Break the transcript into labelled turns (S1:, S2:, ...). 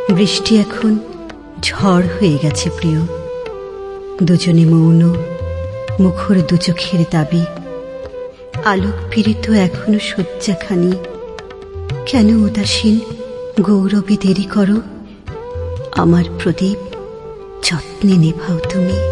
S1: বৃষ্টি এখন ঝড় হয়ে গেছে প্রিয়, দুজনে মৌন, মুখর দুচোখের দাবি। আলোক পীড়িত এখনো শয্যাখানি, কেন উদাসীন গৌরবে দেরি করো? আমার প্রদীপ যত্নে নেভাও তুমি।